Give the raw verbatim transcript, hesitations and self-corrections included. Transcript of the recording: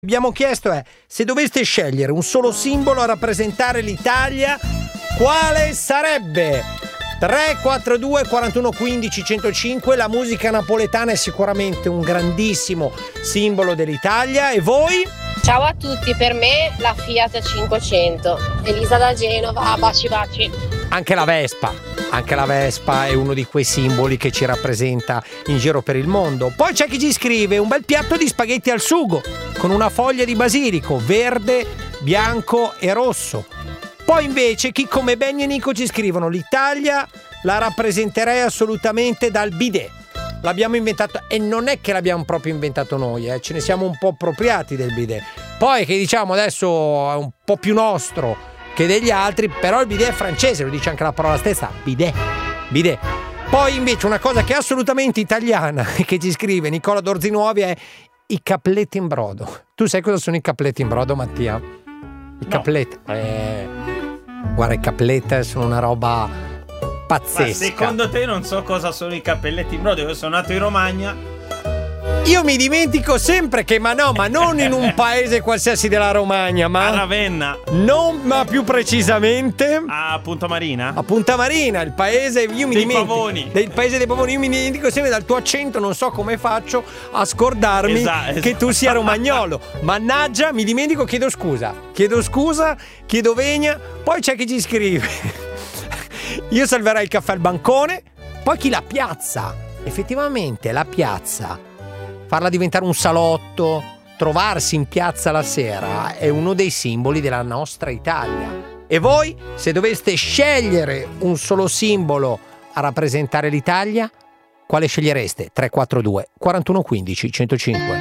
Abbiamo chiesto è, se doveste scegliere un solo simbolo a rappresentare l'Italia, quale sarebbe? tre quattro due quarantuno quindici centocinque. La musica napoletana è sicuramente un grandissimo simbolo dell'Italia. E voi? Ciao a tutti, per me la Fiat cinquecento. Elisa da Genova, baci baci. Anche la Vespa, anche la Vespa è uno di quei simboli che ci rappresenta in giro per il mondo. Poi c'è chi ci scrive un bel piatto di spaghetti al sugo con una foglia di basilico, verde, bianco e rosso. Poi invece chi come Benny e Nico ci scrivono l'Italia la rappresenterei assolutamente dal bidet. L'abbiamo inventato e non è che l'abbiamo proprio inventato noi, eh. Ce ne siamo un po' appropriati del bidet. Poi che diciamo adesso è un po' più nostro che degli altri, però il bidet è francese, lo dice anche la parola stessa, bidet, bidet. Poi invece una cosa che è assolutamente italiana che ci scrive Nicola Dorzinuovi è i cappelletti in brodo. Tu sai cosa sono i cappelletti in brodo, Mattia? I no. cappelletti eh, guarda, i cappelletti sono una roba pazzesca. Ma secondo te non so cosa sono i cappelletti in brodo? Io sono nato in Romagna. Io mi dimentico sempre che, ma no, ma non in un paese qualsiasi della Romagna, ma a Ravenna. Non, ma più precisamente a Punta Marina. A Punta Marina, il paese, io mi dei dimentico pavoni. Del paese dei pavoni, io mi dimentico sempre dal tuo accento, non so come faccio a scordarmi esatto, che esatto. tu sia romagnolo. Mannaggia, mi dimentico, chiedo scusa. Chiedo scusa, chiedo venia. Poi c'è chi ci scrive io salverai il caffè al bancone. Poi chi la piazza. Effettivamente la piazza, farla diventare un salotto, trovarsi in piazza la sera è uno dei simboli della nostra Italia. E voi, se doveste scegliere un solo simbolo a rappresentare l'Italia, quale scegliereste? tre quattro due quarantuno quindici centocinque.